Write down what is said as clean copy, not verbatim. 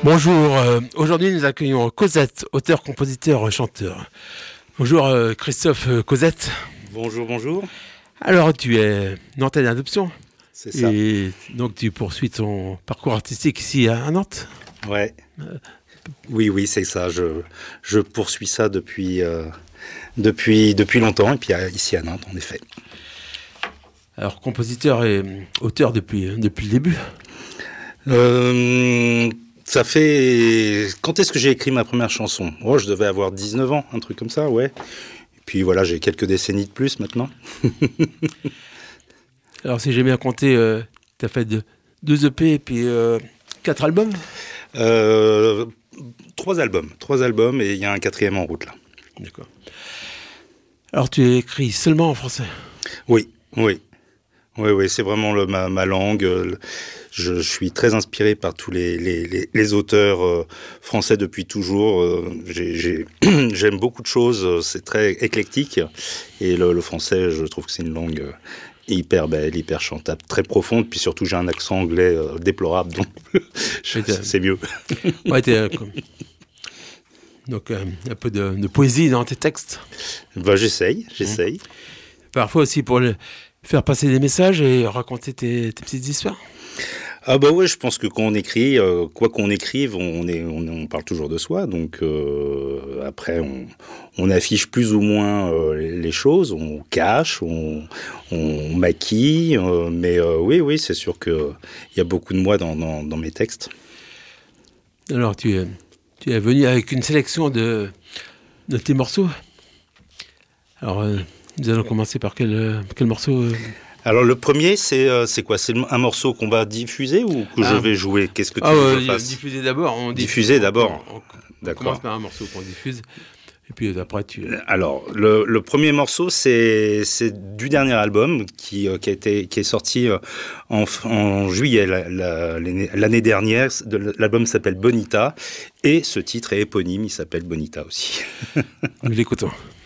Bonjour, aujourd'hui nous accueillons Cosette, auteur, compositeur, chanteur. Bonjour Christophe Cosette. Bonjour, bonjour. Alors tu es nantais d'adoption. C'est ça. Et donc tu poursuis ton parcours artistique ici à Nantes. Ouais. Oui, c'est ça. Je poursuis ça depuis longtemps, et puis ici à Nantes, en effet. Alors compositeur et auteur depuis le début. Ça fait... Quand est-ce que j'ai écrit ma première chanson ? Oh, je devais avoir 19 ans, un truc comme ça, ouais. Et puis voilà, j'ai quelques décennies de plus maintenant. Alors si j'ai bien compté, tu as fait deux EP et puis 4 albums. 3 albums, et il y a un 4e en route là. D'accord. Alors tu écris seulement en français ? Oui, c'est vraiment ma langue. Je suis très inspiré par tous les auteurs français depuis toujours. J'aime beaucoup de choses, c'est très éclectique. Et le français, je trouve que c'est une langue hyper belle, hyper chantable, très profonde. Puis surtout, j'ai un accent anglais déplorable, donc c'est mieux. Ouais, donc un peu de poésie dans tes textes. Ben, j'essaye. Parfois aussi pour faire passer des messages et raconter tes petites histoires. Ah bah ouais, je pense que quand on écrit, quoi qu'on écrive, on parle toujours de soi. Donc après, on affiche plus ou moins les choses, on cache, on maquille. Mais oui, c'est sûr qu'il y a beaucoup de moi dans mes textes. Alors tu es venu avec une sélection de tes morceaux. Alors nous allons commencer par quel morceau Alors le premier, c'est quoi ? C'est un morceau qu'on va diffuser ou que je vais jouer ? Qu'est-ce que tu veux que je fasse ? Diffuser d'abord. Diffuser d'abord. On commence par un morceau qu'on diffuse. Et puis après, Alors, le premier morceau, c'est du dernier album qui est sorti en juillet l'année dernière. L'album s'appelle Bonita et ce titre est éponyme, il s'appelle Bonita aussi. Nous l'écoutons.